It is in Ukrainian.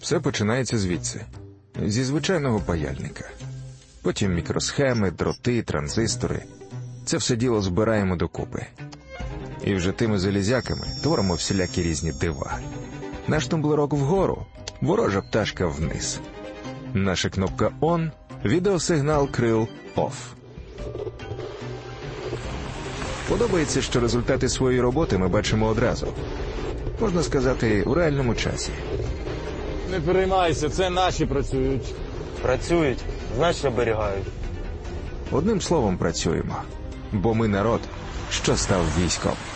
Все починається звідси. Зі звичайного паяльника. Потім мікросхеми, дроти, транзистори. Це все діло збираємо докупи. І вже тими залізяками творимо всілякі різні дива. Наш тумблерок вгору, ворожа пташка вниз. Наша кнопка «On», відеосигнал крил «Off». Подобається, що результати своєї роботи ми бачимо одразу. Можна сказати, в реальному часі. Не переймайся, це наші працюють. Працюють, значить оберігають. Одним словом, працюємо. Бо ми народ, що став військом.